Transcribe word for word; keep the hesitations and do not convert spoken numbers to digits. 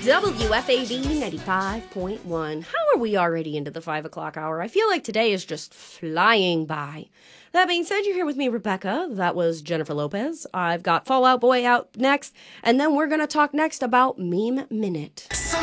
W F A B ninety-five point one. How are we already into the five o'clock hour? I feel like today is just flying by. That being said, you're here with me, Rebecca. That was Jennifer Lopez. I've got Fall Out Boy out next, and then we're going to talk next about Meme Minute. So